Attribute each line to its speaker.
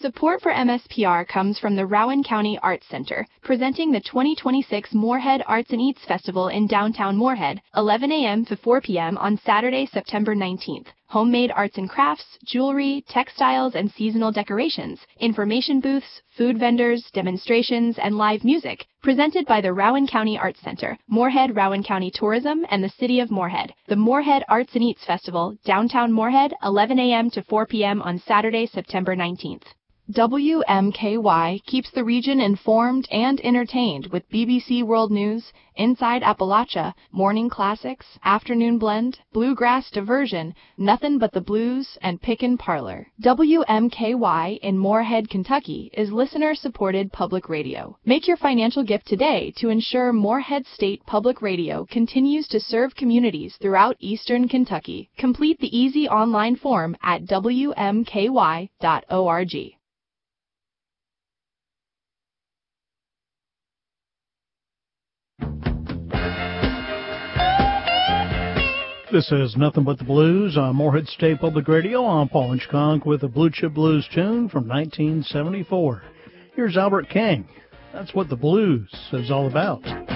Speaker 1: Support for MSPR comes from the Rowan County Arts Center, presenting the 2026 Moorhead Arts and Eats Festival in downtown Moorhead, 11 a.m. to 4 p.m. on Saturday, September 19th. Homemade arts and crafts, jewelry, textiles, and seasonal decorations, information booths, food vendors, demonstrations, and live music, presented by the Rowan County Arts Center, Moorhead Rowan County Tourism, and the City of Moorhead. The Moorhead Arts and Eats Festival, downtown Moorhead, 11 a.m. to 4 p.m. on Saturday, September 19th. WMKY keeps the region informed and entertained with BBC World News, Inside Appalachia, Morning Classics, Afternoon Blend, Bluegrass Diversion, Nothing But the Blues, and Pickin' Parlor. WMKY in Moorhead, Kentucky is listener-supported public radio. Make your financial gift today to ensure Moorhead State Public Radio continues to serve communities throughout eastern Kentucky. Complete the easy online form at wmky.org.
Speaker 2: This is Nothing But the Blues on Moorhead State Public Radio. I'm Paul Inchconk with a Blue Chip Blues tune from 1974. Here's Albert King. That's what the blues is all about.